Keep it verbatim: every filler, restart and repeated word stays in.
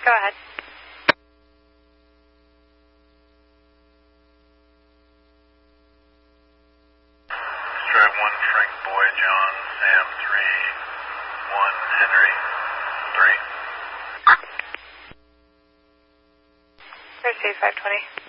Go ahead. Drive one Frank Boy, John, Sam three, one Henry three. Thursday five twenty.